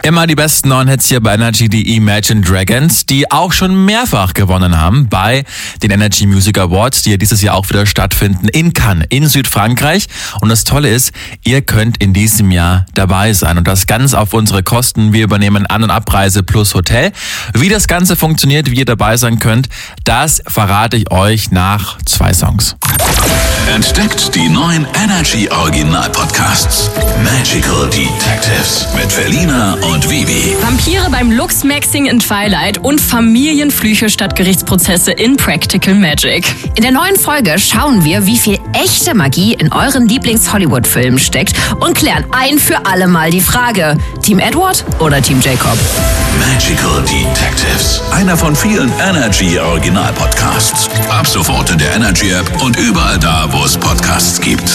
Immer die besten neuen Hits hier bei Energy, die Imagine Dragons, die auch schon mehrfach gewonnen haben bei den Energy Music Awards, die ja dieses Jahr auch wieder stattfinden in Cannes, in Südfrankreich. Und das Tolle ist, ihr könnt in diesem Jahr dabei sein und das ganz auf unsere Kosten. Wir übernehmen An- und Abreise plus Hotel. Wie das Ganze funktioniert, wie ihr dabei sein könnt, das verrate ich euch nach 2 Songs. Entdeckt die neuen Energy Original Podcasts. Magical Detectives mit Felina und Vivi. Vampire beim Luchsmaxing in Twilight und Familienflüche statt Gerichtsprozesse in Practical Magic. In der neuen Folge schauen wir, wie viel echte Magie in euren Lieblings-Hollywood-Filmen steckt und klären ein für alle Mal die Frage: Team Edward oder Team Jacob? Magical Detectives. Einer von vielen Energy Original Podcasts. Ab sofort in der Energy App und überall da, wo es Podcasts gibt.